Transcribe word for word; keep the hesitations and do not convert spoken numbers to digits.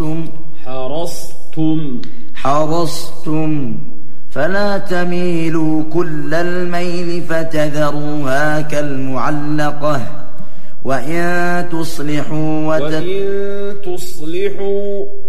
حرصتم حرصتم حرصتم فلا تميلوا كل الميل فتذروها كالمعلقة وإن تصلحوا وتتقوا وإن تصلحوا